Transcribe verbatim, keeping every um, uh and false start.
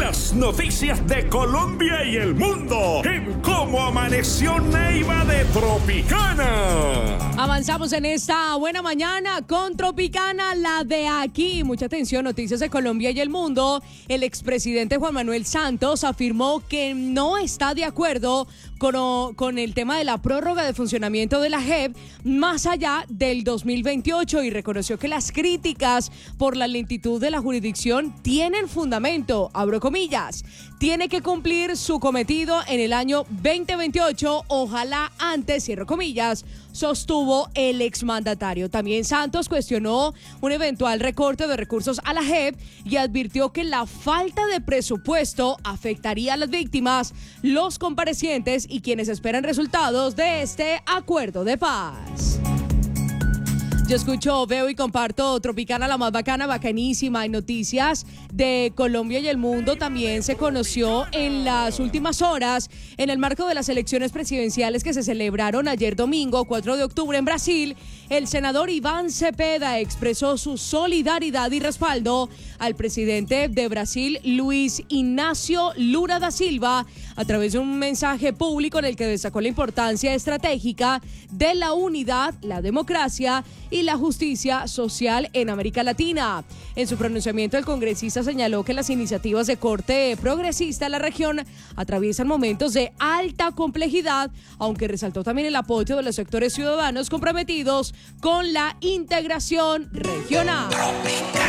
Las noticias de Colombia y el mundo en Cómo Amaneció Neiva de Tropicana. Avanzamos en esta buena mañana con Tropicana, la de aquí. Mucha atención, noticias de Colombia y el mundo. El expresidente Juan Manuel Santos afirmó que no está de acuerdo con, con el tema de la prórroga de funcionamiento de la J E P más allá del dos mil veintiocho y reconoció que las críticas por la lentitud de la jurisdicción tienen fundamento. Abro comillas, tiene que cumplir su cometido en el año veinte veintiocho, ojalá antes, cierro comillas, sostuvo el exmandatario. También Santos cuestionó un eventual recorte de recursos a la J E P y advirtió que la falta de presupuesto afectaría a las víctimas, los comparecientes y quienes esperan resultados de este acuerdo de paz. Yo escucho, veo y comparto Tropicana, la más bacana, bacanísima. Hay noticias de Colombia y el mundo. También se conoció en las últimas horas, en el marco de las elecciones presidenciales que se celebraron ayer domingo, cuatro de octubre en Brasil, el senador Iván Cepeda expresó su solidaridad y respaldo al presidente de Brasil, Luis Ignacio Lula da Silva, a través de un mensaje público en el que destacó la importancia estratégica de la unidad, la democracia y la justicia social en América Latina. En su pronunciamiento, el congresista señaló que las iniciativas de corte progresista en la región atraviesan momentos de alta complejidad, aunque resaltó también el apoyo de los sectores ciudadanos comprometidos con la integración regional.